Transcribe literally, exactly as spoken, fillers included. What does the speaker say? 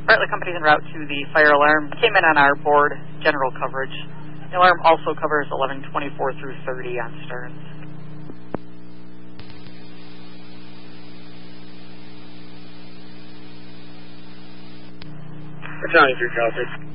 Bartlett Company's en route to the fire alarm. Came in on our board, general coverage. The alarm also covers eleven twenty-four through thirty on Stearns. County three traffic.